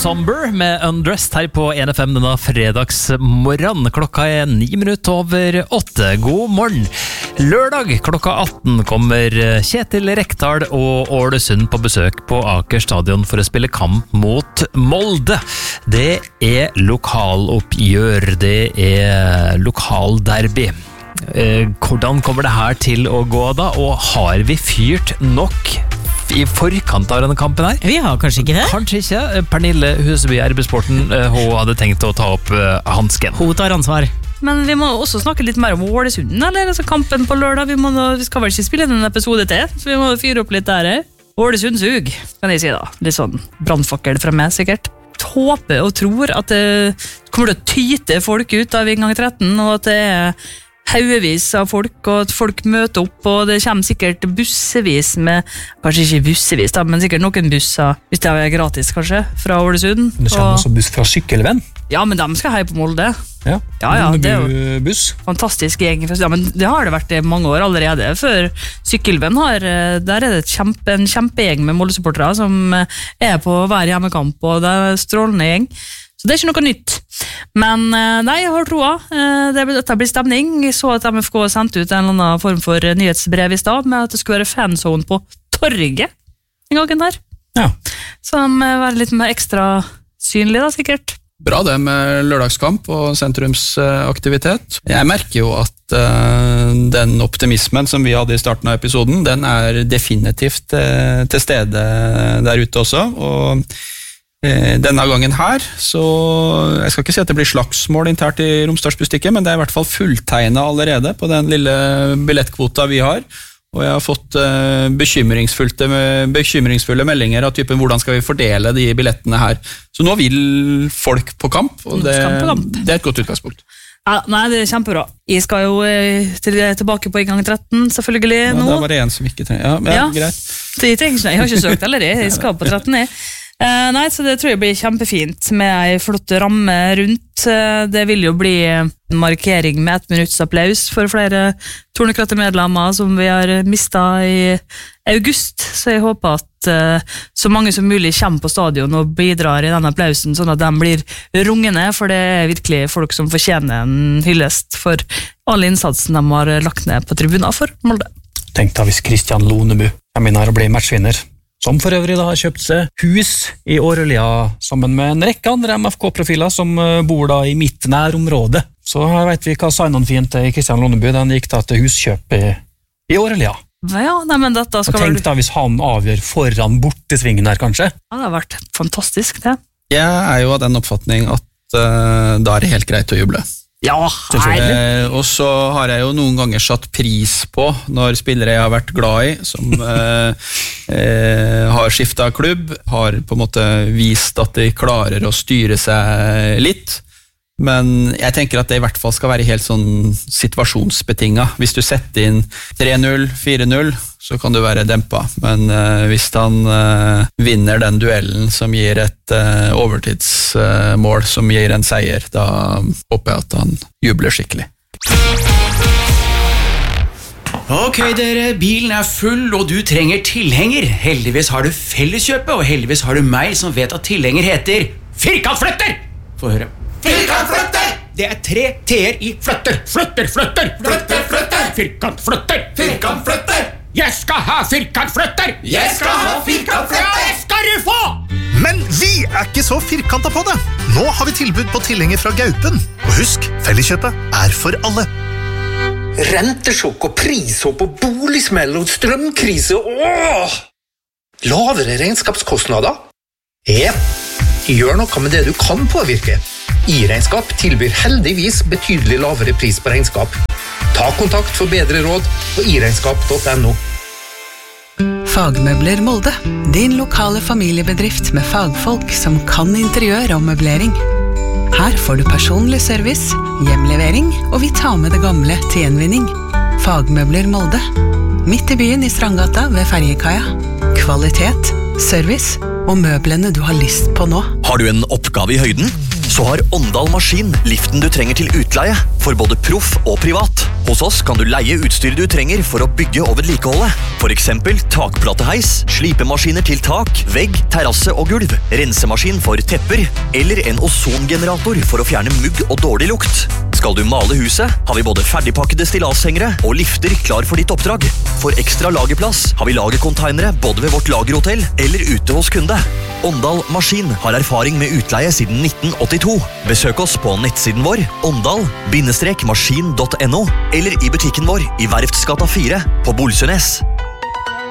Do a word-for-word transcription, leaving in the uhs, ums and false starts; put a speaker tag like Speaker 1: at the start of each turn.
Speaker 1: Somber med Undressed her på N F M denne fredagsmorgen. Klokka er ni minutter over åtte. God morgen. Lørdag klokka atten kommer Kjetil Rekdal og Ålesund på besøk på Aker stadion for å spille kamp mot Molde. Det er lokaloppgjør, det er lokalderby. Eh, hvordan kommer det her til å gå da, og har vi fyrt nok i forkant av denne kampen her?
Speaker 2: Vi har kanskje ikke det.
Speaker 1: Kanskje ikke. Pernille Huseby R B Sporten, hun hadde tenkt å ta opp hansken.
Speaker 2: Hun tar ansvar. Men vi må også snakke litt mer om Ålesund, eller altså kampen på lørdag. Vi, må, vi skal vel ikke spille en episode til, så vi må fyre opp litt der. Ålesund sug, kan jeg si da. Litt sånn brandfakkel fra meg, sikkert. Håper og tror at det kommer til å tyte folk ut av inngang tretten, og at det er haugevis av folk, og at folk møter opp, og det kommer sikkert bussevis med, kanskje ikke bussevis da, men sikkert noen busser, hvis det er gratis kanskje, fra Ålesund.
Speaker 3: Det kommer og, også buss fra Sykkelvenn.
Speaker 2: Ja, men de skal heie på Molde.
Speaker 3: Ja,
Speaker 2: ja, ja det er jo
Speaker 3: buss.
Speaker 2: Fantastisk gjeng. Ja, men det har det vært mange år allerede, før Sykkelvenn har, der er det et kjempe, en kjempegjeng med Molde-supportere som er på hver hjemmekamp, og det er strålende gjeng. Så det er ikke noe nytt. Men nei, jeg har troa. Det, dette blir stemning. Jeg så at M F K sendte ut en eller annen form for nyhetsbrev i stad, med at det skulle være fanzone på torget den gangen der.
Speaker 3: Ja.
Speaker 2: Som være litt mer ekstra synlig da, sikkert.
Speaker 4: Bra det med lørdagskamp og sentrumsaktivitet. Jeg merker jo at uh, den optimismen som vi hadde i starten av episoden, den er definitivt uh, til stede der ute også, og denne gangen her, så jeg skal ikke si at det blir slagsmål internt i Romsdalsbustikket, men det er i hvert fall fulltegnet allerede på den lille billettkvota vi har, og jeg har fått uh, bekymringsfulle, bekymringsfulle meldinger av typen hvordan skal vi fordele de billettene her. Så nå vil folk på kamp, og det, det er et godt utgangspunkt.
Speaker 2: Ja, nei, det er kjempebra. Jeg skal jo til, tilbake på inngang tretten, selvfølgelig,
Speaker 4: ja,
Speaker 2: nå.
Speaker 4: Ja, det var det en som ikke trenger. Ja, ja,
Speaker 2: ja,
Speaker 4: greit.
Speaker 2: Det trenger ikke, jeg har ikke søkt eller det, jeg skal på tretten, jeg. Uh, nei, så det tror jeg blir kjempefint med en flott ramme rundt. Uh, det vil jo bli en markering med ett minutts applaus for flere Tornekrattet-medlemmer som vi har mistet i august, så jeg håper at uh, så mange som mulig kommer på stadion og bidrar i denne applausen, sånn at de blir rungende, for det er virkelig folk som fortjener en hyllest for all innsatsen de har lagt ned på tribuner for Molde.
Speaker 3: Tenk da hvis Kristian Lonebu kommer inn her og blir matchvinner, som for øvrig da har kjøpt seg hus i Årølia sammen med en rekke andre M F K-profiler som bor da i mitt nærområde. Så her vet vi hva sign-on-fien til Kristian Lonebu, den gikk da til huskjøp i, i Årølia.
Speaker 2: Ja, nei, men dette skal...
Speaker 3: Og tenk da hvis han avgjør foran bortesvingen her, kanskje.
Speaker 2: Ja, det har vært fantastisk, det.
Speaker 4: Jeg er jo av den oppfatning at uh, da er det helt greit å juble.
Speaker 2: Ja, herlig.
Speaker 4: Eh, og så har jeg jo noen ganger satt pris på når spillere jeg har vært glad i, som eh, eh, har skiftet klubb, har på en måte vist at de klarer å styre seg litt. Men jeg tenker at det i hvert fall skal være helt sånn situasjonsbetinget. Hvis du setter inn tre null, fire null, så kan du være dempet. Men uh, hvis han uh, vinner den duellen som gir et uh, overtidsmål, uh, som gir en seier, da håper jeg at han jubler skikkelig.
Speaker 5: Ok dere, bilen er full og du trenger tilhenger. Heldigvis har du Felleskjøpet, og heldigvis har du meg som vet at tilhenger heter Firkantflytter! Få høre. Firkantflytter! Det er tre t-er i flytter. Flytter, flytter! Flytter, flytter! Firkantflytter! Firkantflytter! Jeg skal ha firkantflytter! Jeg skal ha firkantflytter! Ja, det skal du få!
Speaker 6: Men vi er ikke så firkantet på det. Nå har vi tilbud på tilhenger fra Gaupen. Og husk, Felleskjøpet er for alle.
Speaker 7: Rentesjokk og prishopp og boligsmell og strømkrise. Åh! Lavere regnskapskostnader? Ja, gjør noe med det du kan påvirke. I-regnskap tilbyr heldigvis betydelig lavere pris på regnskap. Ta kontakt for bedre råd på iregnskap punktum no.
Speaker 8: Fagmøbler Molde, din lokale familiebedrift med fagfolk som kan interiør og møblering. Her får du personlig service, hjemlevering, og vi tar med det gamle til gjenvinning. Fagmøbler Molde, midt i byen i Strandgata ved Ferjekaia. Kvalitet, service og møblene du har lyst på nå.
Speaker 9: Har du en oppgave i høyden? Så har Åndal Maskin liften du trenger til utleie, for både proff og privat. Hos oss kan du leie utstyret du trenger for å bygge og vedlikeholde. For eksempel takplateheis, slipemaskiner til tak, vegg, terrasse og gulv, rensemaskin for tepper, eller en ozongenerator for å fjerne mugg og dårlig lukt. Skal du male huset, har vi både ferdigpakkede stillashengere og lifter klar for ditt oppdrag. For ekstra lagerplass har vi lagercontainere både ved vårt lagerhotell eller ute hos kunde. Åndal Maskin har erfaring med utleie siden nitten åttito. Besøk oss på nettsiden vår, åndal maskin punktum no, eller i butikken vår i Verftsgata fire på Bolsønes.